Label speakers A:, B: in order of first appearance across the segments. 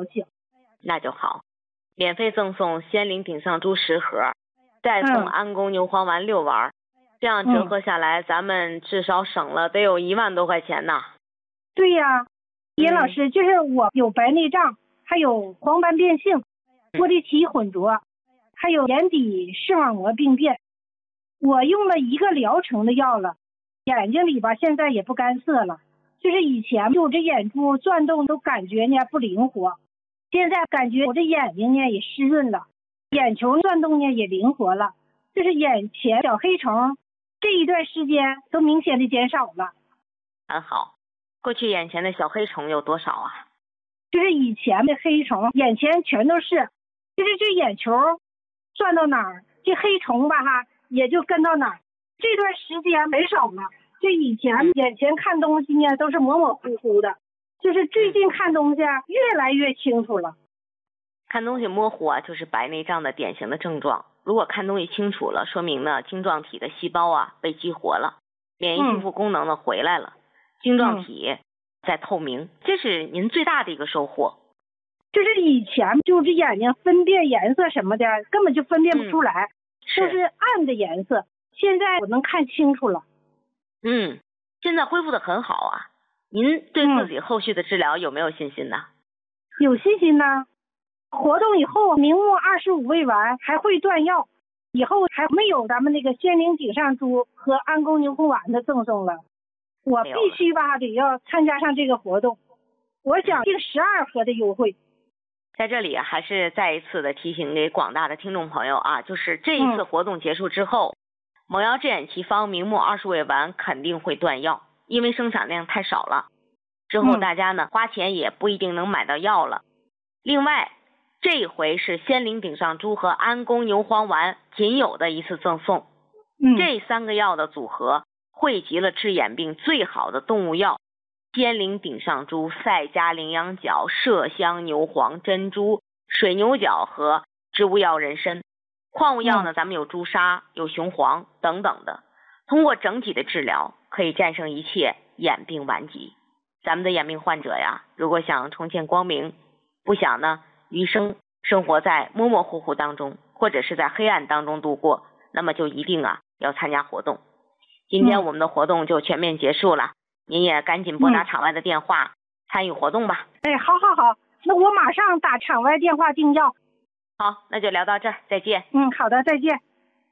A: 高兴。
B: 那就好，免费赠送仙灵顶上珠10盒，再送安宫牛黄丸6丸，这样折合下来，咱们至少省了得有1万多块钱呢。
A: 对呀，尹老师，就是我有白内障，还有黄斑变性、玻璃体混浊，还有眼底视网膜病变。我用了1个疗程的药了，眼睛里吧现在也不干涩了，就是以前我这眼珠转动都感觉呢不灵活，现在感觉我这眼睛呢也湿润了，眼球转动呢也灵活了，就是眼前小黑虫这一段时间都明显的减少了。
B: 很好，过去眼前的小黑虫有多少啊？
A: 就是以前的黑虫眼前全都是，就是这眼球转到哪儿，这黑虫吧也就跟到哪儿，这段时间没少了。这以前眼前看东西呢都是模模糊糊的，就是最近看东西越来越清楚了。
B: 看东西模糊啊，就是白内障的典型的症状。如果看东西清楚了，说明呢晶状体的细胞啊被激活了，免疫修复功能呢回来了，晶状体在透明，这是您最大的一个收获。
A: 就是以前就这眼睛分辨颜色什么的根本就分辨不出来，就是暗的颜色，现在我能看清楚了。
B: 现在恢复的很好啊，您对自己后续的治疗有没有信心呢？
A: 有信心呢。活动以后明目25未完，还会断药，以后还没有咱们那个仙灵顶上珠和安宫牛黄丸的赠送了，我必须得要参加上这个活动，我想定12盒的优惠。
B: 在这里还是再一次的提醒给广大的听众朋友啊，就是这一次活动结束之后，猛药治眼奇方明目20未完肯定会断药，因为生产量太少了，之后大家呢花钱也不一定能买到药了。另外这一回是仙灵顶上珠和安宫牛黄丸仅有的一次赠送，这3个药的组合汇集了治眼病最好的动物药，仙灵顶上珠、赛迦羚羊角、麝香牛黄、珍珠、水牛角和植物药人参。矿物药呢，咱们有朱砂、有雄黄等等的，通过整体的治疗可以战胜一切眼病顽疾。咱们的眼病患者呀，如果想重见光明，不想呢余生生活在模模糊糊当中，或者是在黑暗当中度过，那么就一定要参加活动。今天我们的活动就全面结束了，您也赶紧拨打场外的电话参与活动吧。
A: 好，那我马上打场外电话订药。
B: 好，那就聊到这儿，再见。
A: 好的，再见。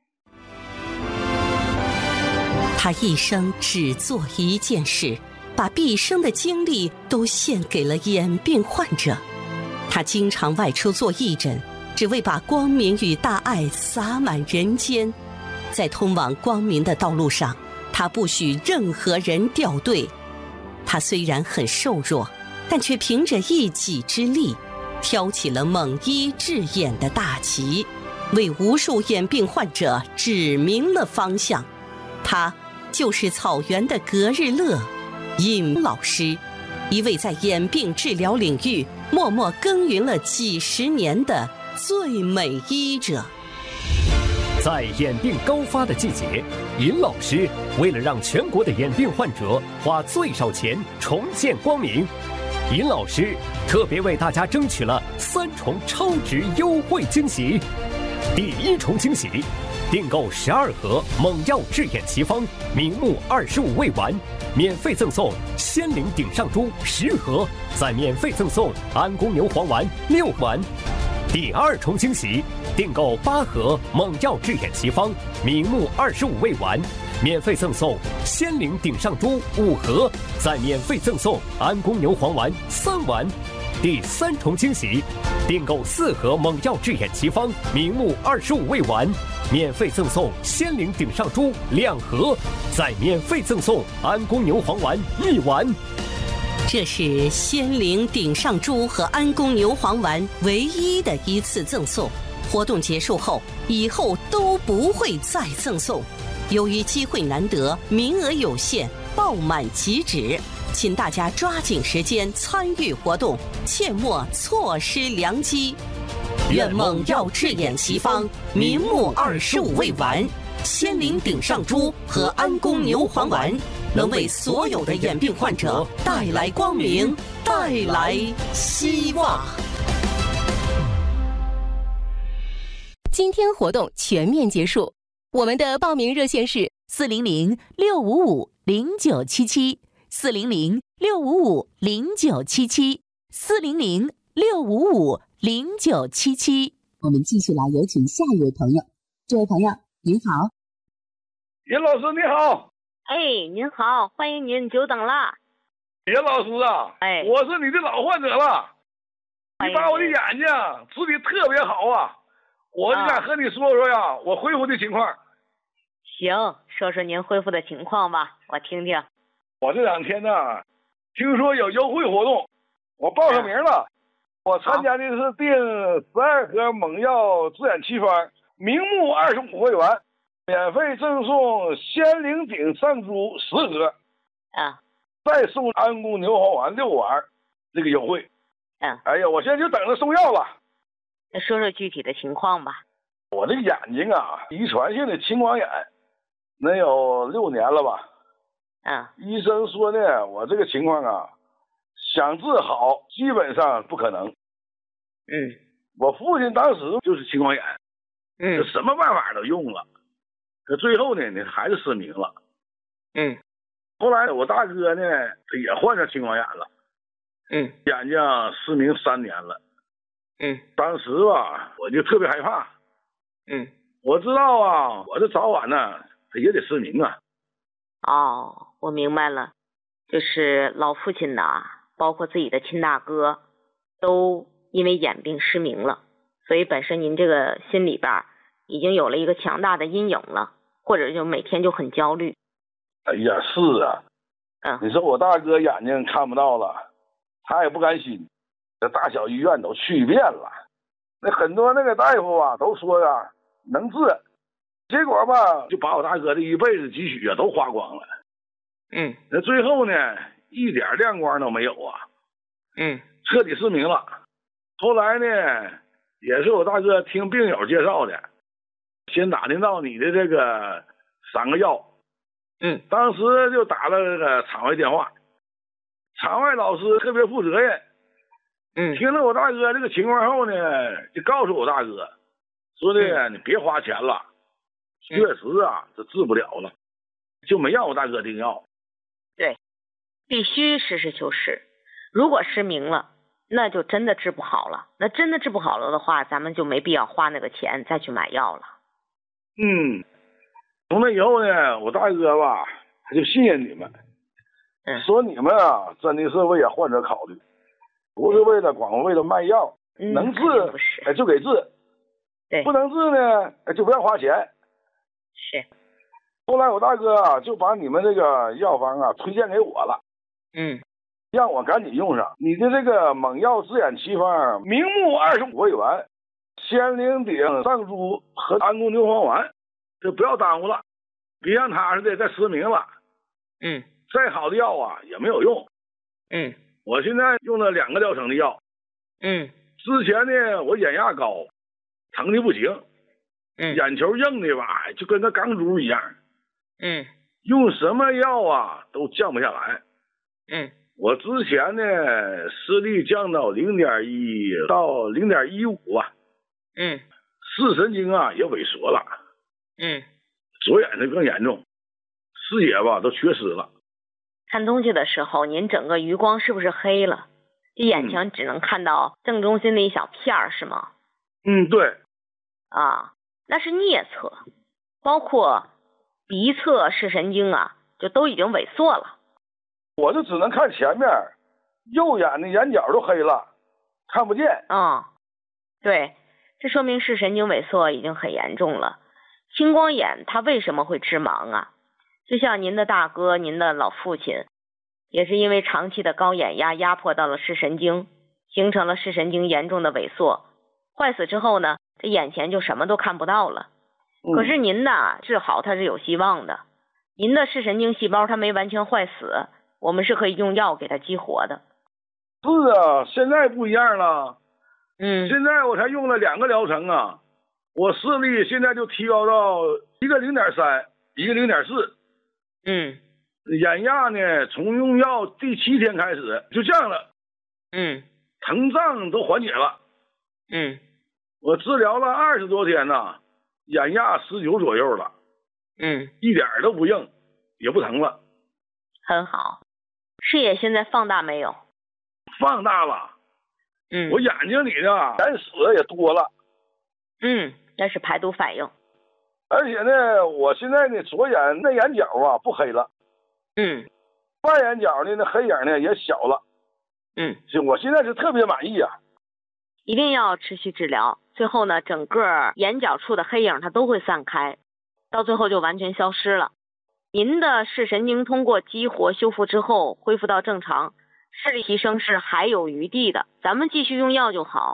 C: 他一生只做一件事，把毕生的精力都献给了眼病患者。他经常外出做义诊，只为把光明与大爱洒满人间。在通往光明的道路上，他不许任何人掉队。他虽然很瘦弱，但却凭着一己之力挑起了猛医治眼的大旗，为无数眼病患者指明了方向。他就是草原的格日乐尹老师，一位在眼病治疗领域默默耕耘了几十年的最美医者。
D: 在眼病高发的季节，尹老师为了让全国的眼病患者花最少钱重见光明，尹老师特别为大家争取了3重超值优惠惊喜。第1重惊喜，订购12盒猛药治眼奇方明目25未完，免费赠送仙灵顶上珠10盒，再免费赠送安宫牛黄丸6丸。第2重惊喜，订购8盒猛药治眼奇方明目25未完，免费赠送仙灵顶上珠5盒，再免费赠送安宫牛黄丸3丸。第3重惊喜，订购4盒猛药治眼奇方明目25未完，免费赠送仙灵顶上珠2盒，再免费赠送安宫牛黄丸1丸。
C: 这是仙灵顶上珠和安宫牛黄丸唯一的一次赠送，活动结束后，以后都不会再赠送。由于机会难得，名额有限，爆满即止，请大家抓紧时间参与活动，切莫错失良机。愿猛药治眼奇方明目25未完，仙灵顶上珠和安宫牛黄丸能为所有的眼病患者带来光明，带来希望。
E: 今天活动全面结束，我们的报名热线是
F: 400-655-0977，400-655-0977。我们继续来有请下一位朋友。这位朋友您好。
G: 任老师你好。
B: 哎，您好，欢迎您，久等了。
G: 任老师啊，
B: 哎，
G: 我是你的老患者了，你把我的眼睛治的特别好啊，我就想和你说说呀，我恢复的情况。
B: 行，说说您恢复的情况吧，我听听。
G: 我这2天呢，听说有优惠活动，我报上名了。我参加的是订12盒猛药自眼奇方，明目25回元，免费赠送仙灵顶上珠10盒，再送安宫牛黄丸6丸，这个优惠。哎呀，我现在就等着送药了。
B: 那说说具体的情况吧。
G: 我这个眼睛啊，遗传性的青光眼，能有6年了吧。医生说呢，我这个情况啊，想治好基本上不可能。我父亲当时就是青光眼，什么办法都用了，可最后呢，你还是失明了。后来我大哥呢，他也患上青光眼了，眼睛失明3年了。当时吧，我就特别害怕。我知道啊，我这早晚呢，他也得失明啊。
B: 哦，我明白了，就是老父亲呐，包括自己的亲大哥，都因为眼病失明了，所以本身您这个心里边已经有了一个强大的阴影了，或者就每天就很焦虑。
G: 哎呀，是啊。你说我大哥眼睛看不到了，他也不甘心，这大小医院都去遍了，那很多那个大夫啊都说啊能治，结果吧就把我大哥这一辈子积蓄啊都花光了。那最后呢，一点亮光都没有啊。彻底失明了。后来呢，也是我大哥听病友介绍的，先打听到你的这个3个药。当时就打了这个场外电话，场外老师特别负责任。听了我大哥这个情况后呢，就告诉我大哥说的，你别花钱了，确实啊，这治不了了，就没让我大哥订药。
B: 对，必须实事求是。如果失明了，那就真的治不好了。那真的治不好了的话，咱们就没必要花那个钱再去买药了。
G: 从那以后呢，我大哥吧，他就信任你们，说你们啊，真的是为患者考虑，不是为了光为了卖药，能治就给治，不能治呢就不要花钱。
B: 是。
G: 后来我大哥啊，就把你们这个药方啊推荐给我了。让我赶紧用上你的这个猛药自眼奇方，明目25回元，仙灵顶上珠和安宫牛黄丸，这不要耽误了，别让他似的再失明了。再好的药啊也没有用。我现在用了2个疗程的药。之前呢，我眼压高，疼的不行，眼球硬的吧，就跟个钢珠一样。用什么药啊都降不下来。我之前呢，视力降到0.1到0.15啊。视神经啊也萎缩了。左眼睛更严重，视野吧都缺失了。
B: 看东西的时候，您整个余光是不是黑了？这眼前只能看到正中心的一小片儿，是吗？
G: 对。
B: 那是颞侧，包括鼻侧视神经啊，就都已经萎缩了。
G: 我就只能看前面，右眼的眼角都黑了，看不见。
B: 对，这说明视神经萎缩已经很严重了。青光眼它为什么会致盲啊？就像您的大哥，您的老父亲，也是因为长期的高眼压压迫到了视神经，形成了视神经严重的萎缩，坏死之后呢，这眼前就什么都看不到了。可是您呢，治好它是有希望的。您的视神经细胞它没完全坏死，我们是可以用药给它激活的。
G: 是啊，现在不一样了。现在我才用了2个疗程啊，我视力现在就提高到一个0.3，一个0.4。眼压呢，从用药第7天开始就降了。疼胀都缓解了。 我治疗了20多天呢，眼压19左右了。一点都不硬，也不疼了。
B: 很好。视野现在放大没有？
G: 放大了。我眼睛里呢眼屎也多了。
B: 那是排毒反应。
G: 而且呢，我现在呢左眼内眼角啊不黑了。外眼角呢那黑影呢也小了。我现在是特别满意啊。
B: 一定要持续治疗，最后呢整个眼角处的黑影它都会散开，到最后就完全消失了。您的视神经通过激活修复之后恢复到正常，视力提升是还有余地的，咱们继续用药就好。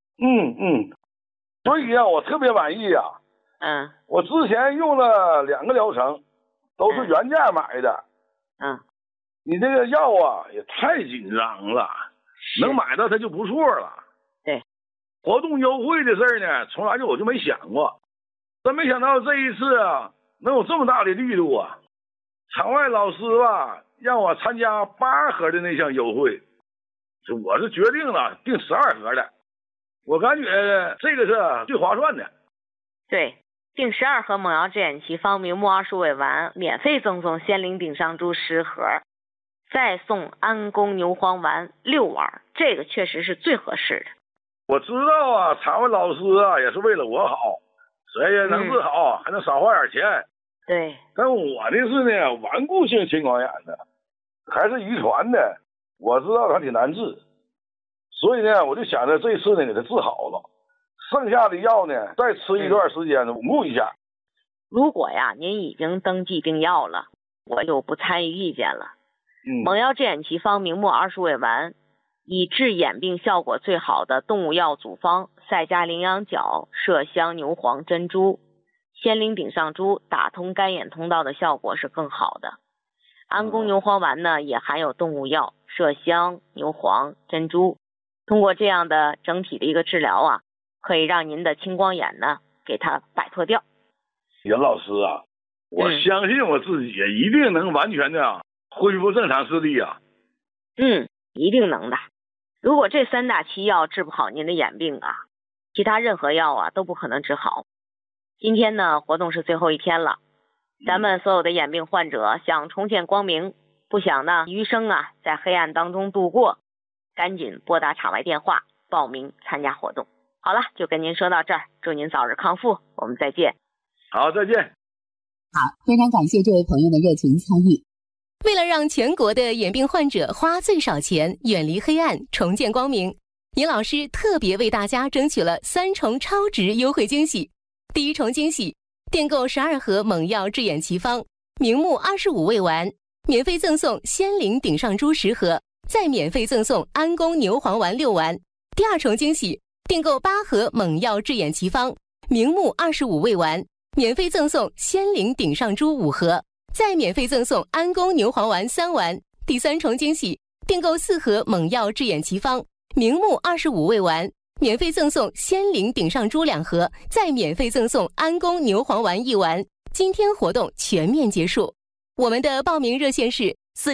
G: 所以啊我特别满意啊。我之前用了2个疗程，都是原价买的。你这个药啊也太紧张了，能买到它就不错了。
B: 对，
G: 活动优惠的事儿呢，从来我就没想过，真没想到这一次啊能有这么大的力度啊！场外老师吧让我参加8盒的那项优惠，我是决定了订12盒的，我感觉这个是最划算的。
B: 对，订12盒猛药治眼奇方明目20味丸，免费赠送仙灵顶上珠10盒，再送安宫牛黄丸6丸，这个确实是最合适的。
G: 我知道啊，场外老师啊也是为了我好，谁也能治好，还能少花点钱。
B: 对，
G: 但我这是呢顽固性青光眼的，还是遗传的，我知道它挺难治，所以呢我就想着这次呢给它治好了，剩下的药呢再吃一段时间稳固一下。
B: 如果呀您已经登记订药了，我就不参与意见了。猛药治眼奇方明目20味丸，以治眼病效果最好的动物药组方赛加羚羊角、麝香牛黄珍珠、仙灵顶上珠打通干眼通道的效果是更好的。安宫牛黄丸呢也含有动物药麝香、牛黄、珍珠，通过这样的整体的一个治疗啊，可以让您的青光眼呢给它摆脱掉。
G: 袁老师啊，我相信我自己一定能完全的恢复正常视力啊。
B: 一定能的。如果这3大奇药治不好您的眼病啊，其他任何药啊都不可能治好。今天呢活动是最后一天了，咱们所有的眼病患者想重见光明，不想呢余生啊在黑暗当中度过，赶紧拨打场外电话报名参加活动。好了，就跟您说到这儿，祝您早日康复，我们再见。
G: 好，再见。
F: 好，非常感谢这位朋友的热情参与。
E: 为了让全国的眼病患者花最少钱，远离黑暗，重见光明，尹老师特别为大家争取了3重超值优惠惊喜。第1重惊喜，订购12盒猛药治眼奇方明目25味丸，免费赠送仙灵顶上珠10盒，再免费赠送安宫牛黄丸6丸。第2重惊喜，订购8盒猛药治眼奇方明目25味丸，免费赠送仙灵顶上珠5盒，再免费赠送安宫牛黄丸3丸。第3重惊喜，订购4盒猛药治眼奇方明目25味丸，免费赠送仙灵顶上珠2盒，再免费赠送安宫牛黄丸1丸。今天活动全面结束，我们的报名热线是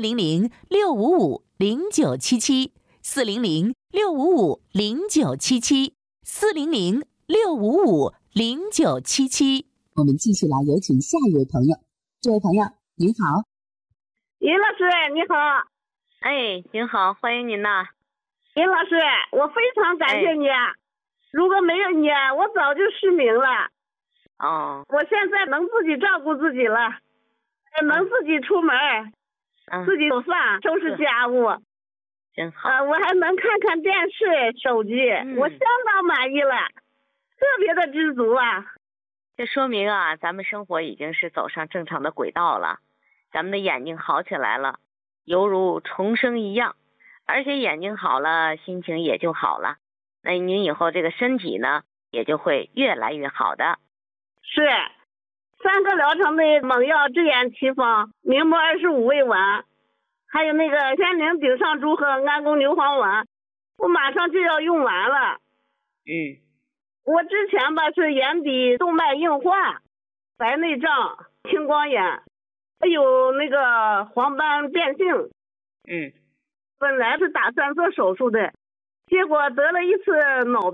F: 400-655-0977，400-655-0977。我们继续来有请下一位朋友。这位朋友您好。
H: 尹老师你好。
B: 您好，欢迎您呐。
H: 尹老师，我非常感谢你，如果没有你我早就失明了。我现在能自己照顾自己了，能自己出门，自己做饭收拾家务，
B: 真好。
H: 我还能看看电视手机，我相当满意了，特别的知足啊。
B: 这说明啊咱们生活已经是走上正常的轨道了，咱们的眼睛好起来了，犹如重生一样，而且眼睛好了心情也就好了，那您以后这个身体呢也就会越来越好的。
H: 是3个疗程的猛药治眼奇方明目25味丸，还有那个仙灵顶上珠和安宫牛黄丸，我马上就要用完了。我之前吧是眼底动脉硬化、白内障、青光眼，还有那个黄斑变性。本来是打算做手术的，结果得了一次脑病，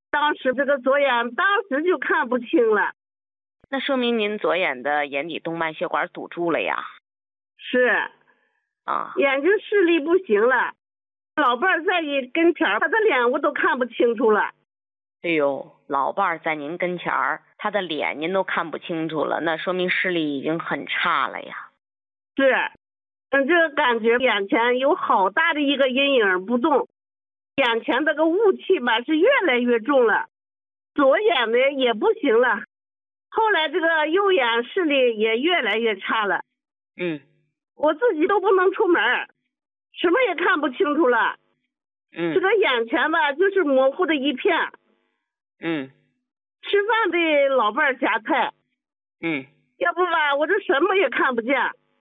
H: 当时这个左眼当时就看不清了。
B: 那说明您左眼的眼底动脉血管堵住了呀？
H: 是
B: 啊，
H: 眼睛视力不行了，老伴儿在你跟前儿，他的脸我都看不清楚了。
B: 哎呦，老伴儿在您跟前儿，他的脸您都看不清楚了，那说明视力已经很差了呀。
H: 是，这个感觉眼前有好大的一个阴影不动，眼前这个雾气吧是越来越重了，左眼的也不行了，后来这个右眼视力也越来越差了。我自己都不能出门，什么也看不清楚了。这个眼前吧就是模糊的一片。吃饭得老伴儿夹菜。要不吧我这什么也看不见。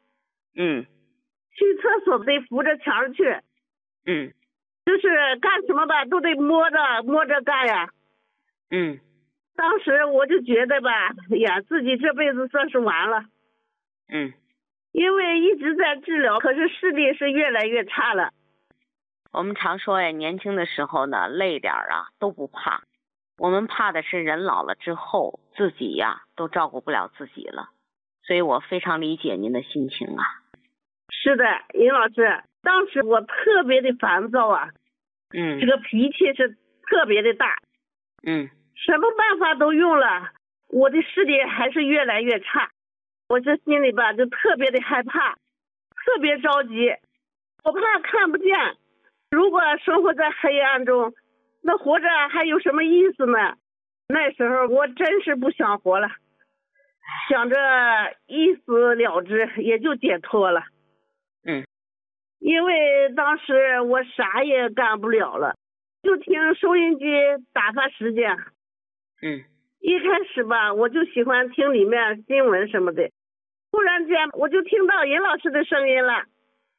H: 去厕所得扶着墙去。就是干什么吧都得摸着干呀。当时我就觉得吧，呀，自己这辈子算是完了。因为一直在治疗，可是视力是越来越差了。
B: 我们常说呀，年轻的时候呢，累点儿啊都不怕，我们怕的是人老了之后自己呀都照顾不了自己了，所以我非常理解您的心情啊。
H: 是的，尹老师，当时我特别的烦躁啊。这个脾气是特别的大。什么办法都用了，我的视力还是越来越差。我这心里吧就特别的害怕，特别着急，我怕看不见。如果生活在黑暗中，那活着还有什么意思呢？那时候我真是不想活了，想着一死了之，也就解脱了。因为当时我啥也干不了了，就听收音机打发时间。一开始吧我就喜欢听里面新闻什么的，突然间我就听到尹老师的声音了。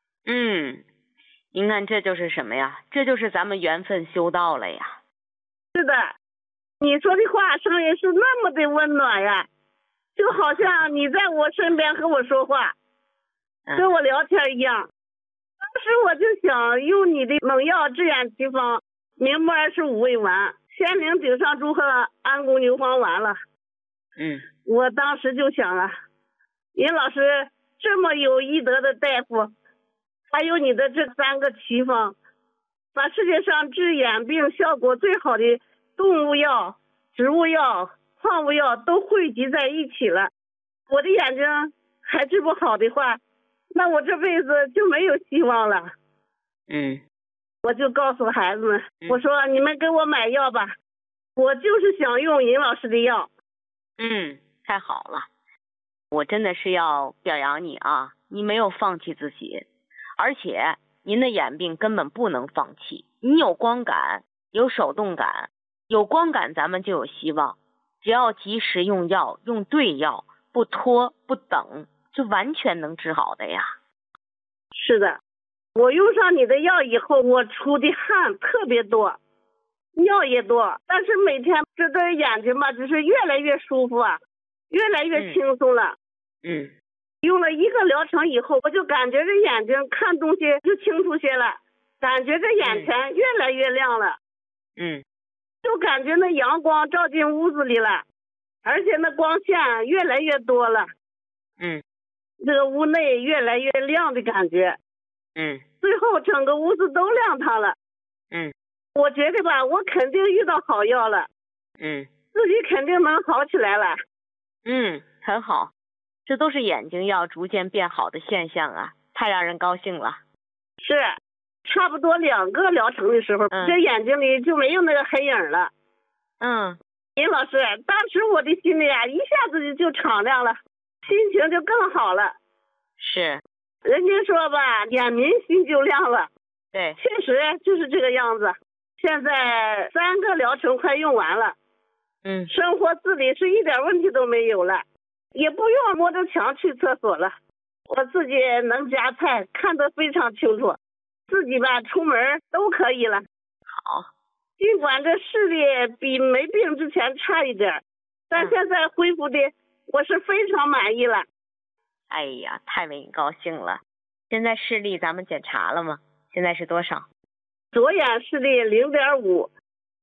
B: 您看这就是什么呀？这就是咱们缘分修到了呀。
H: 是的，你说的话声音是那么的温暖呀，就好像你在我身边和我说话，跟我聊天一样。当时我就想用你的猛药治眼奇方明目25味丸、仙灵顶上珠和安宫牛黄丸了。我当时就想啊，尹老师这么有医德的大夫，还有你的这3个奇方，把世界上治眼病效果最好的动物药、植物药、矿物药都汇集在一起了。我的眼睛还治不好的话，那我这辈子就没有希望了。我就告诉孩子们，我说你们给我买药吧，我就是想用尹老师的药。
B: 太好了，我真的是要表扬你啊，你没有放弃自己，而且您的眼病根本不能放弃。你有光感，有手动感，有光感咱们就有希望，只要及时用药，用对药，不拖不等，就完全能治好的呀。
H: 是的，我用上你的药以后，我出的汗特别多，尿也多，但是每天这对眼睛吧，只是越来越舒服啊，越来越轻松了。用了1个疗程以后，我就感觉这眼睛看东西就清楚些了，感觉这眼前越来越亮了。就感觉那阳光照进屋子里了，而且那光线越来越多了。这个屋内越来越亮的感觉。最后整个屋子都亮堂了。我觉得吧，我肯定遇到好药了。自己肯定能好起来了。
B: 很好，这都是眼睛要逐渐变好的现象啊，太让人高兴了。
H: 是，差不多2个疗程的时候，这眼睛里就没有那个黑影了。尹老师，当时我的心里啊，一下子就敞亮了，心情就更好了。
B: 是，
H: 人家说吧，眼明心就亮了。
B: 对，
H: 确实就是这个样子。现在3个疗程快用完了。生活自理是一点问题都没有了，也不用摸着墙去厕所了，我自己能夹菜，看得非常清楚，自己吧出门都可以了。
B: 好，
H: 尽管这视力比没病之前差一点，但现在恢复的我是非常满意了。
B: 哎呀，太为你高兴了。现在视力咱们检查了吗？现在是多少？
H: 左眼视力0.5，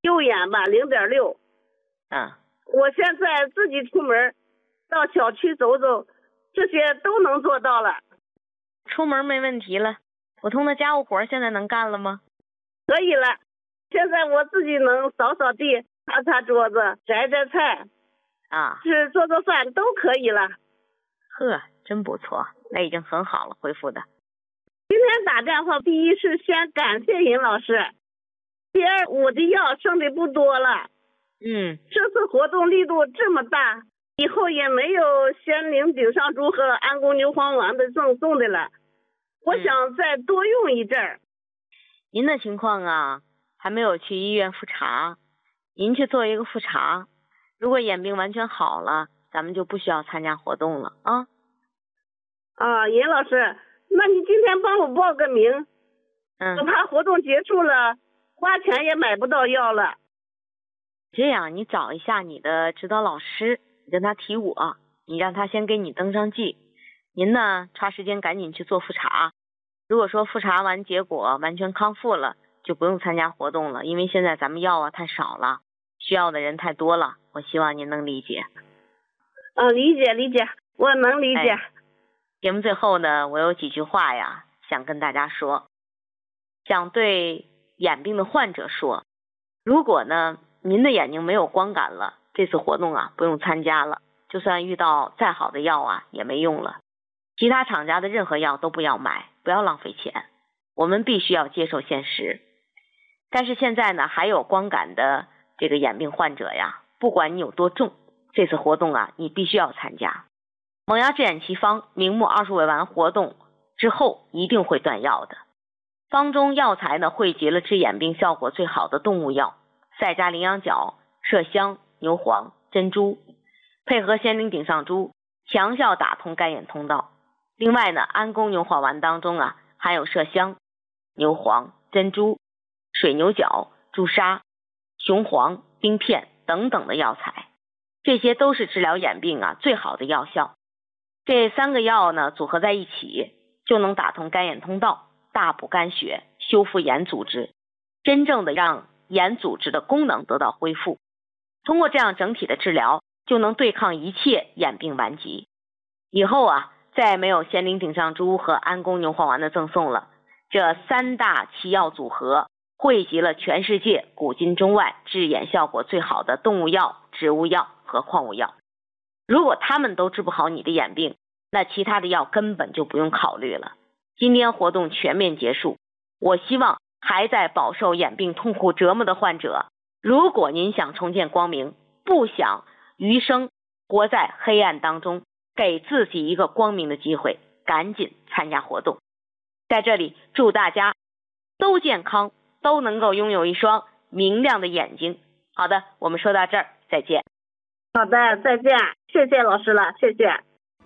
H: 右眼吧0.6。我现在自己出门到小区走走，这些都能做到了。
B: 出门没问题了，普通的家务活现在能干了吗？
H: 可以了，现在我自己能扫扫地、擦擦桌子、摘摘菜是做做饭都可以了。
B: 呵，真不错，那已经很好了，恢复的。
H: 今天打电话，第一是先感谢尹老师，第二我的药剩的不多了。这次活动力度这么大，以后也没有仙灵顶上珠和安宫牛黄丸的赠送的了，我想再多用一阵儿。
B: 您的情况啊，还没有去医院复查，您去做一个复查，如果眼病完全好了，咱们就不需要参加活动了
H: 尹老师，那你今天帮我报个名，我怕活动结束了，花钱也买不到药了。
B: 这样，你找一下你的指导老师，你跟他提我，你让他先给你登上记。您呢，抓时间赶紧去做复查。如果说复查完结果完全康复了，就不用参加活动了，因为现在咱们药太少了，需要的人太多了。我希望您能理解。
H: 理解，我能理解。
B: 节目最后呢，我有几句话呀，想跟大家说，想对眼病的患者说，如果呢您的眼睛没有光感了，这次活动不用参加了，就算遇到再好的药也没用了。其他厂家的任何药都不要买，不要浪费钱，我们必须要接受现实。但是现在呢，还有光感的这个眼病患者呀，不管你有多重，这次活动你必须要参加。蒙药治眼奇方明目20味丸活动之后一定会断药的。方中药材呢，汇集了治眼病效果最好的动物药赛迦羚羊角、麝香、牛黄、珍珠，配合仙灵顶上珠，强效打通干眼通道。另外呢，安宫牛黄丸当中含有麝香、牛黄、珍珠、水牛角、朱砂、雄黄、冰片等等的药材，这些都是治疗眼病最好的药效。这3个药呢组合在一起，就能打通干眼通道，大补肝血，修复眼组织，真正的让眼组织的功能得到恢复。通过这样整体的治疗，就能对抗一切眼病顽疾。以后再没有仙灵顶上珠和安宫牛黄丸的赠送了，这3大奇药组合汇集了全世界古今中外治眼效果最好的动物药、植物药和矿物药。如果他们都治不好你的眼病，那其他的药根本就不用考虑了。今天活动全面结束，我希望还在饱受眼病痛苦折磨的患者，如果您想重见光明，不想余生活在黑暗当中，给自己一个光明的机会，赶紧参加活动。在这里祝大家都健康，都能够拥有一双明亮的眼睛。好的，我们说到这儿，再见。
H: 好的，再见，谢谢老师了，谢谢。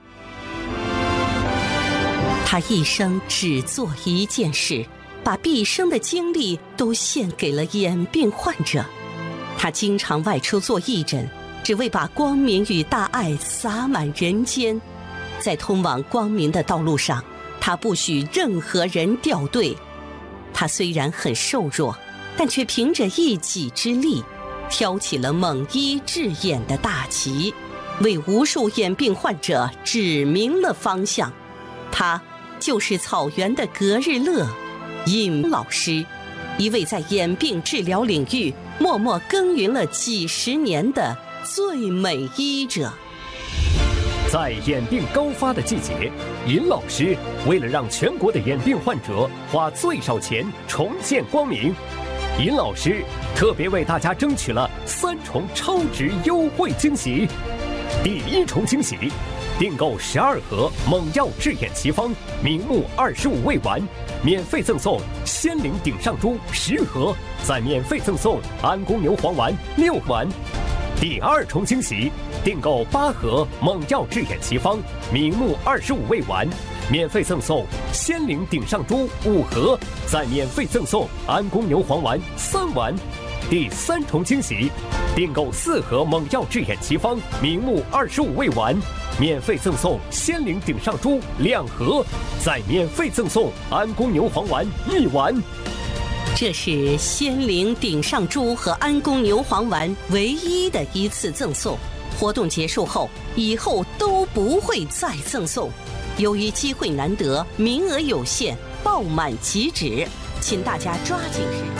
C: 他一生只做一件事，把毕生的精力都献给了眼病患者。他经常外出做义诊，只为把光明与大爱洒满人间。在通往光明的道路上，他不许任何人掉队。他虽然很瘦弱，但却凭着一己之力挑起了蒙医治眼的大旗，为无数眼病患者指明了方向。他就是草原的格日乐尹老师，一位在眼病治疗领域默默耕耘了几十年的最美医者。
D: 在眼病高发的季节，尹老师为了让全国的眼病患者花最少钱重见光明，尹老师特别为大家争取了3重超值优惠惊喜。第1重惊喜，订购12盒蒙药治眼奇方明目25味丸，免费赠送仙灵顶上珠10盒，再免费赠送安宫牛黄丸6丸。第2重惊喜，订购8盒蒙药治眼奇方明目25味丸，免费赠送仙灵顶上珠5盒，再免费赠送安宫牛黄丸3丸。第3重惊喜，订购4盒蒙药治眼奇方明目25味丸，免费赠送仙灵顶上珠2盒，再免费赠送安宫牛黄丸1丸。
C: 这是仙灵顶上珠和安宫牛黄丸唯一的一次赠送，活动结束后，以后都不会再赠送。由于机会难得，名额有限，爆满即止，请大家抓紧时间。